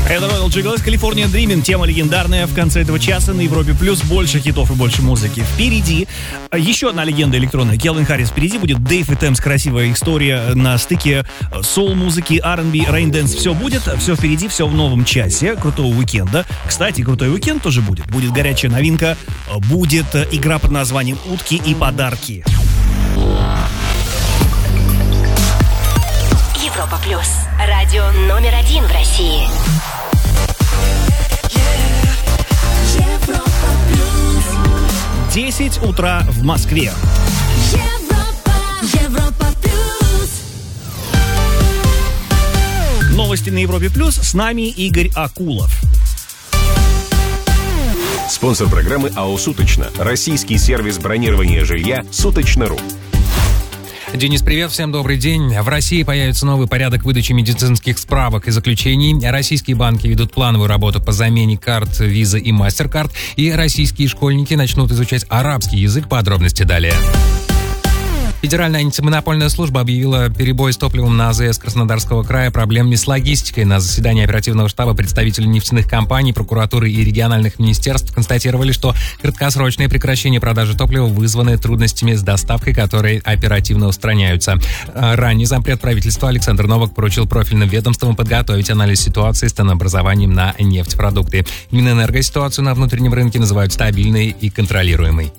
Это Royal Jiggles, California Dreaming, тема легендарная в конце этого часа на Европе+. Плюс больше хитов и больше музыки. Впереди еще одна легенда электронная. Келвин Харрис впереди будет, Дэйв и Тэмс, красивая история на стыке соул-музыки, R&B, рейн-дэнс. Все будет, все впереди, все в новом часе крутого уикенда. Кстати, крутой уикенд тоже будет. Будет горячая новинка, будет игра под названием «Утки и подарки». Европа Плюс. Радио номер 1 в России. 10 утра в Москве. Европа Плюс. Новости на Европе Плюс. С нами Игорь Акулов. Спонсор программы АО «Суточно». Российский сервис бронирования жилья «Суточно.ру». Денис, привет, всем добрый день. В России появится новый порядок выдачи медицинских справок и заключений. Российские банки ведут плановую работу по замене карт Visa и MasterCard. И российские школьники начнут изучать арабский язык. Подробности далее. Федеральная антимонопольная служба объявила перебой с топливом на АЗС Краснодарского края, проблемами с логистикой. На заседании оперативного штаба представители нефтяных компаний, прокуратуры и региональных министерств констатировали, что краткосрочное прекращение продажи топлива вызвано трудностями с доставкой, которые оперативно устраняются. Ранее зампред правительства Александр Новак поручил профильным ведомствам подготовить анализ ситуации с ценообразованием на нефтепродукты. Минэнерго ситуацию на внутреннем рынке называют стабильной и контролируемой.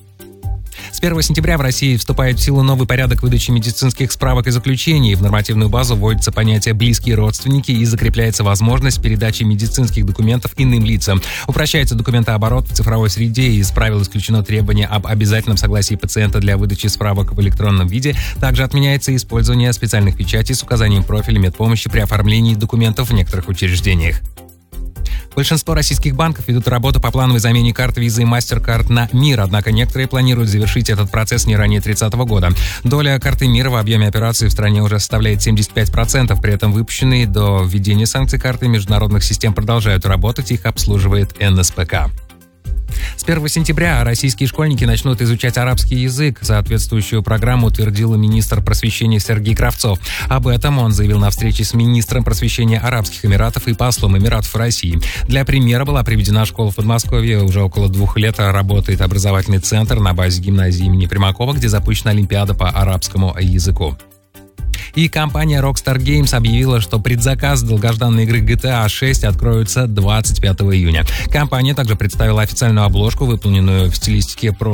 С 1 сентября в России вступает в силу новый порядок выдачи медицинских справок и заключений. В нормативную базу вводится понятие «близкие родственники» и закрепляется возможность передачи медицинских документов иным лицам. Упрощается документооборот в цифровой среде, и из правил исключено требование об обязательном согласии пациента для выдачи справок в электронном виде. Также отменяется использование специальных печатей с указанием профиля медпомощи при оформлении документов в некоторых учреждениях. Большинство российских банков ведут работу по плановой замене карт Visa и MasterCard на МИР, однако некоторые планируют завершить этот процесс не ранее 30 года. Доля карты МИР в объеме операций в стране уже составляет 75%, при этом выпущенные до введения санкций карты международных систем продолжают работать, их обслуживает НСПК. С 1 сентября российские школьники начнут изучать арабский язык. Соответствующую программу утвердил министр просвещения Сергей Кравцов. Об этом он заявил на встрече с министром просвещения Арабских Эмиратов и послом Эмиратов в России. Для примера была приведена школа в Подмосковье. Уже около 2 лет работает образовательный центр на базе гимназии имени Примакова, где запущена Олимпиада по арабскому языку. И компания Rockstar Games объявила, что предзаказы долгожданной игры GTA 6 откроются 25 июня. Компания также представила официальную обложку, выполненную в стилистике